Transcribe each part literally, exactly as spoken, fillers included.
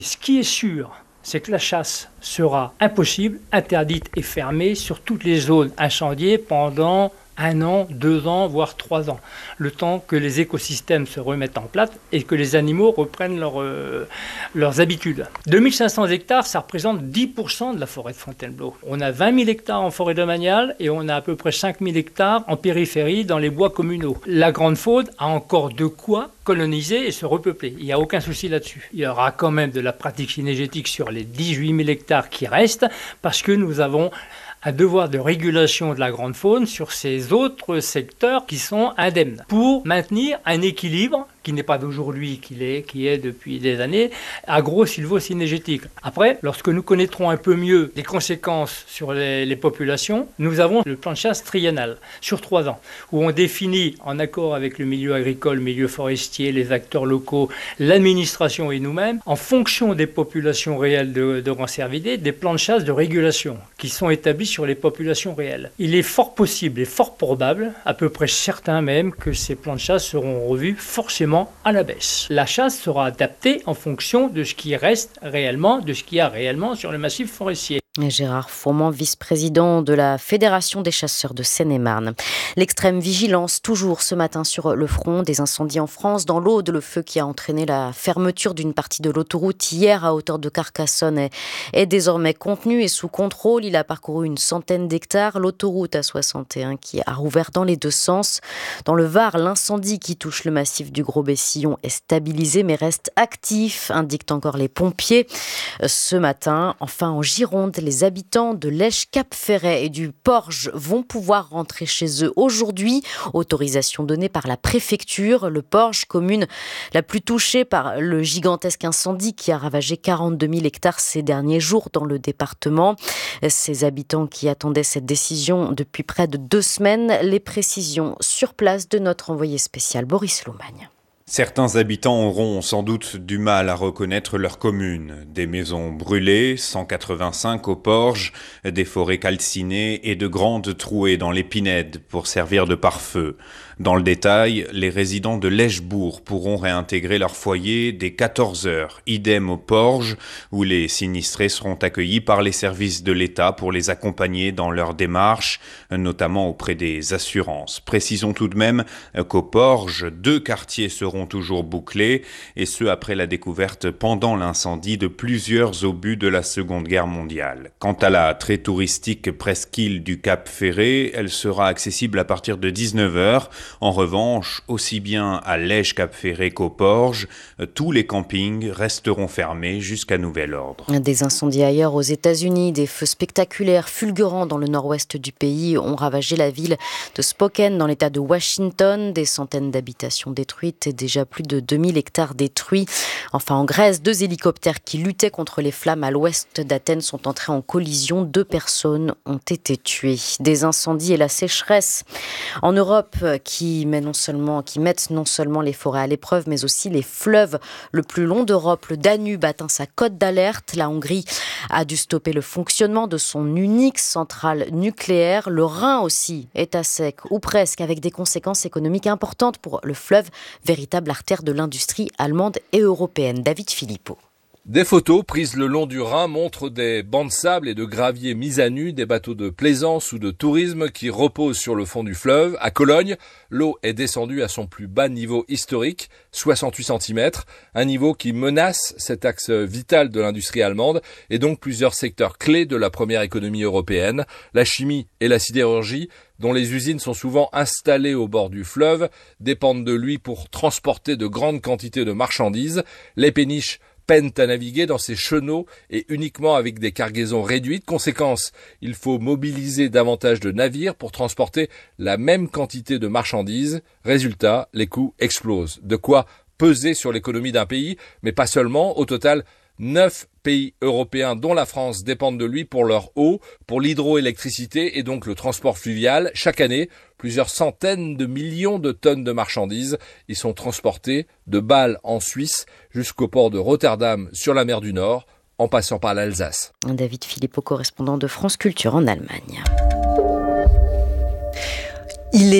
Ce qui est sûr, c'est que la chasse sera impossible, interdite et fermée sur toutes les zones incendiées pendant un an, deux ans, voire trois ans. Le temps que les écosystèmes se remettent en place et que les animaux reprennent leur, euh, leurs habitudes. deux mille cinq cents hectares, ça représente dix pour cent de la forêt de Fontainebleau. On a vingt mille hectares en forêt domaniale et on a à peu près cinq mille hectares en périphérie dans les bois communaux. La grande faune a encore de quoi coloniser et se repeupler. Il n'y a aucun souci là-dessus. Il y aura quand même de la pratique cynégétique sur les dix-huit mille hectares qui restent parce que nous avons un devoir de régulation de la grande faune sur ces autres secteurs qui sont indemnes pour maintenir un équilibre qui n'est pas d'aujourd'hui, qui est, qui est depuis des années, agro-sylvo-cynégétique. Après, lorsque nous connaîtrons un peu mieux les conséquences sur les, les populations, nous avons le plan de chasse triennal sur trois ans, où on définit, en accord avec le milieu agricole, le milieu forestier, les acteurs locaux, l'administration et nous-mêmes, en fonction des populations réelles de, de rancervidés, des plans de chasse de régulation qui sont établis sur les populations réelles. Il est fort possible et fort probable, à peu près certain même, que ces plans de chasse seront revus forcément à la baisse. La chasse sera adaptée en fonction de ce qui reste réellement, de ce qu'il y a réellement sur le massif forestier. Gérard Fourment, vice-président de la Fédération des chasseurs de Seine-et-Marne. L'extrême vigilance, toujours ce matin sur le front des incendies en France. Dans l'Aude, le feu qui a entraîné la fermeture d'une partie de l'autoroute hier à hauteur de Carcassonne est, est désormais contenu et sous contrôle. Il a parcouru une centaine d'hectares. L'autoroute A soixante et un qui a rouvert dans les deux sens. Dans le Var, l'incendie qui touche le massif du Gros-Bessillon est stabilisé mais reste actif, indiquent encore les pompiers. Ce matin, enfin en Gironde, les habitants de Lèche-Cap-Ferret et du Porge vont pouvoir rentrer chez eux aujourd'hui. Autorisation donnée par la préfecture. Le Porge, commune la plus touchée par le gigantesque incendie qui a ravagé quarante-deux mille hectares ces derniers jours dans le département. Ces habitants qui attendaient cette décision depuis près de deux semaines. Les précisions sur place de notre envoyé spécial Boris Lomagne. Certains habitants auront sans doute du mal à reconnaître leur commune. Des maisons brûlées, cent quatre-vingt-cinq au Porge, des forêts calcinées et de grandes trouées dans les pinèdes pour servir de pare-feu. Dans le détail, les résidents de Lèchebourg pourront réintégrer leur foyer dès quatorze heures. Idem au Porge, où les sinistrés seront accueillis par les services de l'État pour les accompagner dans leur démarche, notamment auprès des assurances. Précisons tout de même qu'au Porge, deux quartiers seront toujours bouclés, et ce après la découverte pendant l'incendie de plusieurs obus de la Seconde Guerre mondiale. Quant à la très touristique presqu'île du Cap Ferré, elle sera accessible à partir de dix-neuf heures. En revanche, aussi bien à Lèche-Cap-Ferré qu'au Porge, tous les campings resteront fermés jusqu'à nouvel ordre. Des incendies ailleurs aux États-Unis, des feux spectaculaires fulgurants dans le nord-ouest du pays ont ravagé la ville de Spokane dans l'état de Washington. Des centaines d'habitations détruites et déjà plus de deux mille hectares détruits. Enfin, en Grèce, deux hélicoptères qui luttaient contre les flammes à l'ouest d'Athènes sont entrés en collision. Deux personnes ont été tuées. Des incendies et la sécheresse en Europe qui, met non seulement, qui mettent non seulement les forêts à l'épreuve, mais aussi les fleuves. Le plus long d'Europe, le Danube, atteint sa cote d'alerte. La Hongrie a dû stopper le fonctionnement de son unique centrale nucléaire. Le Rhin aussi est à sec, ou presque, avec des conséquences économiques importantes pour le fleuve, véritable artère de l'industrie allemande et européenne. David Philippot. Des photos prises le long du Rhin montrent des bancs de sable et de gravier mis à nu, des bateaux de plaisance ou de tourisme qui reposent sur le fond du fleuve. À Cologne, l'eau est descendue à son plus bas niveau historique, soixante-huit centimètres, un niveau qui menace cet axe vital de l'industrie allemande et donc plusieurs secteurs clés de la première économie européenne, la chimie et la sidérurgie, dont les usines sont souvent installées au bord du fleuve, dépendent de lui pour transporter de grandes quantités de marchandises. Les péniches peinent à naviguer dans ces chenaux et uniquement avec des cargaisons réduites. Conséquence, il faut mobiliser davantage de navires pour transporter la même quantité de marchandises. Résultat, les coûts explosent. De quoi peser sur l'économie d'un pays, mais pas seulement. Au total, neuf pays européens, dont la France, dépendent de lui pour leur eau, pour l'hydroélectricité et donc le transport fluvial. Chaque année, plusieurs centaines de millions de tonnes de marchandises y sont transportées de Bâle en Suisse jusqu'au port de Rotterdam sur la mer du Nord, en passant par l'Alsace. David Philippot, correspondant de France Culture en Allemagne. Il est huit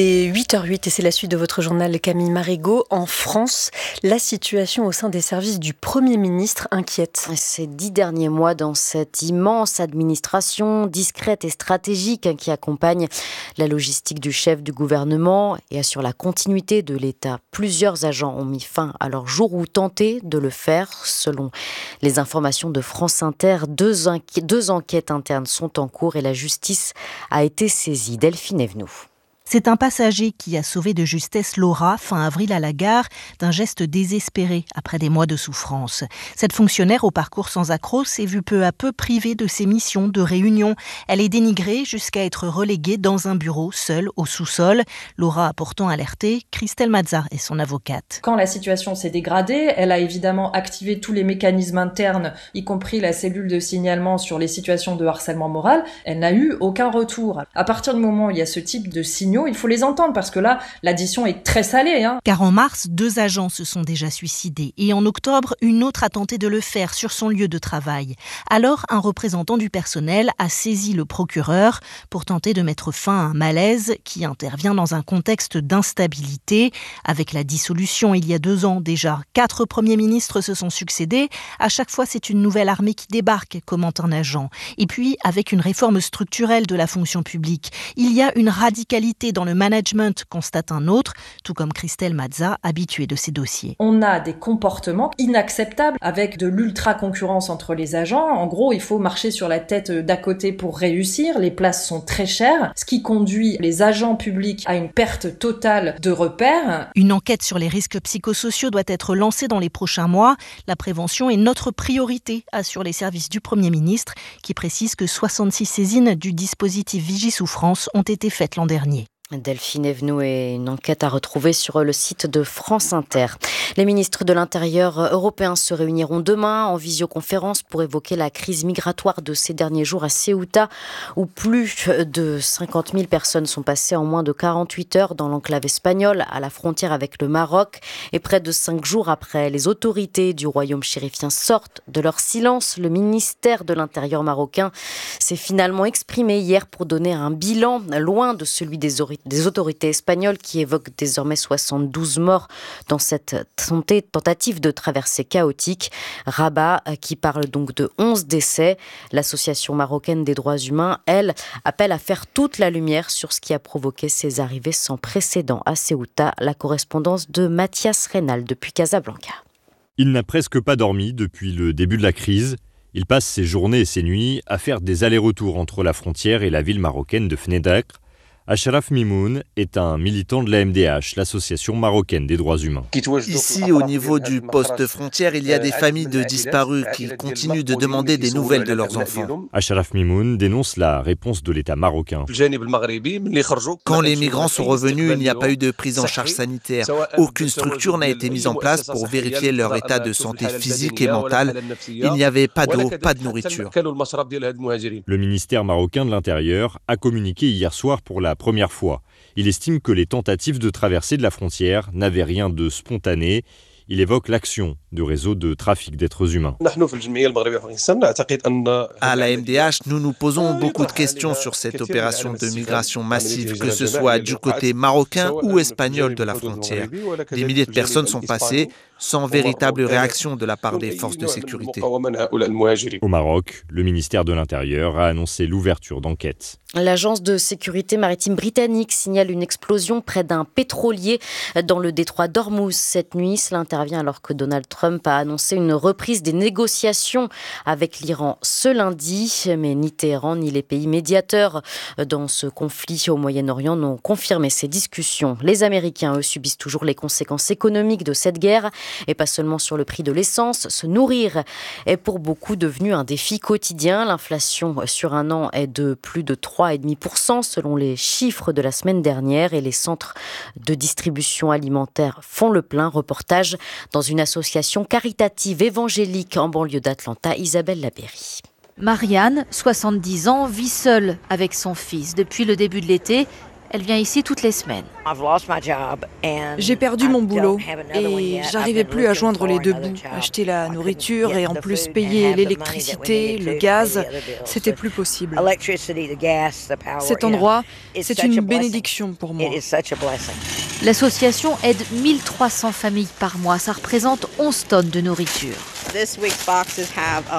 huit heures huit et c'est la suite de votre journal Camille Marigot. En France, la situation au sein des services du Premier ministre inquiète. Ces dix derniers mois dans cette immense administration discrète et stratégique qui accompagne la logistique du chef du gouvernement et assure la continuité de l'État. Plusieurs agents ont mis fin à leur jour ou tenté de le faire. Selon les informations de France Inter, deux, enqu- deux enquêtes internes sont en cours et la justice a été saisie. Delphine Evenou. C'est un passager qui a sauvé de justesse Laura, fin avril à la gare, d'un geste désespéré après des mois de souffrance. Cette fonctionnaire au parcours sans accroc s'est vue peu à peu privée de ses missions de réunion. Elle est dénigrée jusqu'à être reléguée dans un bureau, seule, au sous-sol. Laura a pourtant alerté. Christelle Mazza est son avocate. Quand la situation s'est dégradée, elle a évidemment activé tous les mécanismes internes, y compris la cellule de signalement sur les situations de harcèlement moral. Elle n'a eu aucun retour. À partir du moment où il y a ce type de signaux, il faut les entendre parce que là, l'addition est très salée. Hein. Car en mars, deux agents se sont déjà suicidés et en octobre, une autre a tenté de le faire sur son lieu de travail. Alors, un représentant du personnel a saisi le procureur pour tenter de mettre fin à un malaise qui intervient dans un contexte d'instabilité. Avec la dissolution il y a deux ans déjà, quatre premiers ministres se sont succédés. À chaque fois, c'est une nouvelle armée qui débarque, commente un agent. Et puis, avec une réforme structurelle de la fonction publique, il y a une radicalité dans le management, constate un autre, tout comme Christelle Mazza, habituée de ces dossiers. On a des comportements inacceptables avec de l'ultra-concurrence entre les agents. En gros, il faut marcher sur la tête d'à côté pour réussir. Les places sont très chères, ce qui conduit les agents publics à une perte totale de repères. Une enquête sur les risques psychosociaux doit être lancée dans les prochains mois. La prévention est notre priorité, assure les services du Premier ministre, qui précise que soixante-six saisines du dispositif Vigie-Souffrance ont été faites l'an dernier. Delphine Evenou et une enquête à retrouver sur le site de France Inter. Les ministres de l'Intérieur européens se réuniront demain en visioconférence pour évoquer la crise migratoire de ces derniers jours à Ceuta, où plus de cinquante mille personnes sont passées en moins de quarante-huit heures dans l'enclave espagnole, à la frontière avec le Maroc. Et près de cinq jours après, les autorités du royaume chérifien sortent de leur silence. Le ministère de l'Intérieur marocain s'est finalement exprimé hier pour donner un bilan loin de celui des autorités des autorités espagnoles qui évoquent désormais soixante-douze morts dans cette tentative de traversée chaotique. Rabat, qui parle donc de onze décès. L'association marocaine des droits humains, elle, appelle à faire toute la lumière sur ce qui a provoqué ces arrivées sans précédent à Ceuta. La correspondance de Mathias Reynal depuis Casablanca. Il n'a presque pas dormi depuis le début de la crise. Il passe ses journées et ses nuits à faire des allers-retours entre la frontière et la ville marocaine de Fnedaq. Achraf Mimoun est un militant de l'A M D H, l'association marocaine des droits humains. Ici, au niveau du poste frontière, il y a des familles de disparus qui continuent de demander des nouvelles de leurs enfants. Achraf Mimoun dénonce la réponse de l'État marocain. Quand les migrants sont revenus, il n'y a pas eu de prise en charge sanitaire. Aucune structure n'a été mise en place pour vérifier leur état de santé physique et mentale. Il n'y avait pas d'eau, pas de nourriture. Le ministère marocain de l'Intérieur a communiqué hier soir pour la première fois. Il estime que les tentatives de traversée de la frontière n'avaient rien de spontané. Il évoque l'action de réseaux de trafic d'êtres humains. À la M D H, nous nous posons beaucoup de questions sur cette opération de migration massive, que ce soit du côté marocain ou espagnol de la frontière. Des milliers de personnes sont passées sans véritable réaction de la part des forces de sécurité. Au Maroc, le ministère de l'Intérieur a annoncé l'ouverture d'enquêtes. L'agence de sécurité maritime britannique signale une explosion près d'un pétrolier dans le détroit d'Ormuz cette nuit. Cela intervient alors que Donald Trump a annoncé une reprise des négociations avec l'Iran ce lundi. Mais ni Téhéran ni les pays médiateurs dans ce conflit au Moyen-Orient n'ont confirmé ces discussions. Les Américains, eux, subissent toujours les conséquences économiques de cette guerre et pas seulement sur le prix de l'essence. Se nourrir est pour beaucoup devenu un défi quotidien. L'inflation sur un an est de plus de trois virgule cinq pour cent selon les chiffres de la semaine dernière et les centres de distribution alimentaire font le plein. Reportage dans une association caritative évangélique en banlieue d'Atlanta. Isabelle Labéry. Marianne, soixante-dix ans, vit seule avec son fils. Depuis le début de l'été, Elle vient ici toutes les semaines. J'ai perdu mon boulot et j'arrivais plus à joindre les deux bouts. Acheter la nourriture et en plus payer l'électricité, le gaz, c'était plus possible. Cet endroit, c'est une bénédiction pour moi. L'association aide mille trois cents familles par mois. Ça représente onze tonnes de nourriture.